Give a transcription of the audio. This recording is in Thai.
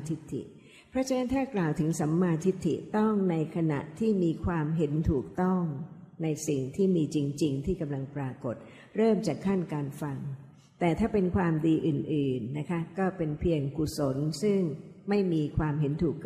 ทิฏฐิเพราะฉะนั้นถ้ากล่าวถึงสัมมาทิฏฐิต้องในขณะที่มีความเห็นถูกต้องในสิ่งที่มีจริงๆที่กำลังปรากฏเริ่มจากขั้นการฟังแต่ถ้าเป็นความดีอื่นๆนะคะก็เป็นเพียงกุศลซึ่งไม่มีความเห็นถูก